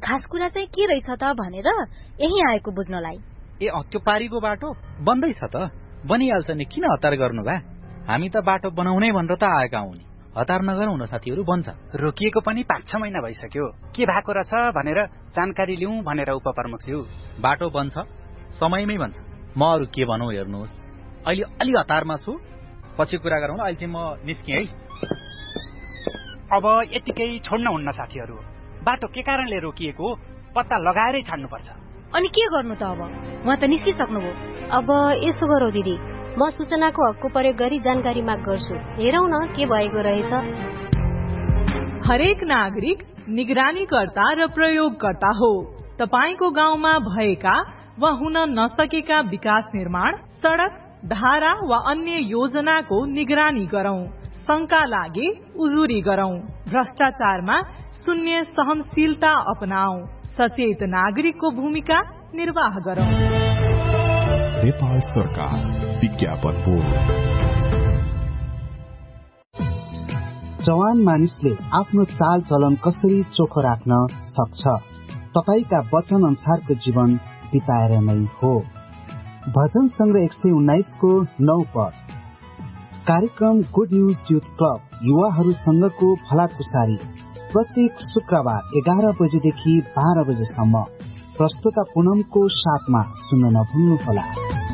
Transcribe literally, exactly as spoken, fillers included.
खास कुरा चाहिँ के रहेछ त भनेर यही आएको बुझ्नलाई। ए त्यो पारीको बाटो बन्दैछ त, बनिहाल्छ नि, किन हतार गर्नु भा? हामी त बाटो बनाउनै भनेर त आएका हौ नि, हतार नगरौँ न साथीहरू, बन्छ। रोकिएको पनि पाँच छ महिना भइसक्यो, के भएको रहेछ भनेर जानकारी लिउँ भनेर उपप्रमुखज्यू। बाटो बन्छ, समयमै बन्छ। म अरू के भनौँ हेर्नुहोस्, अहिले अलि हतारमा छु, पछि कुरा गरौँ। अहिले चाहिँ म निस्केँ है। अब यतिकै छोड्न हुन्न साथीहरू, बाटो के कारणले रोकिएको पत्ता लगाएरै छाड्नुपर्छ। अनि के गर्नु त अब? उहाँ त निस्किसक्नुभयो। अब यसो गरौँ दिदी, म सूचनाको हकको प्रयोग गरी जानकारी माग गर्छु, हेरौँ न के भएको रहेछ। हरेक नागरिक निगरानीकर्ता र प्रयोगकर्ता हो। तपाईको गाउँमा भएका वा हुन नसकेका विकास निर्माण, सड़क, धारा वा अन्य योजनाको निगरानी गरौं। शंका लागे उजुरी गरौं। भ्रष्टाचारमा शून्य सहनशीलता अपनाऊ। सचेत नागरिकको भूमिका निर्वाह गरौं। नेपाल सरकार विज्ञापन बोर्ड। जवान मानिसले आफ्नो चाल चलन कसरी चोखो राख्न सक्छ? तपाईका वचन अनुसारको जीवन बिताएर नै हो। भजन संग्रह एक सय उन्नाइस को नौ पद। कार्यक्रम गुड न्यूज युथ क्लब युवाहरूसँगको भलाकुसारी प्रत्येक शुक्रबार एघार बजेदेखि बाह्र बजेसम्म प्रस्तुता पुनमको साथमा सुन्न नभुल्नुहोला।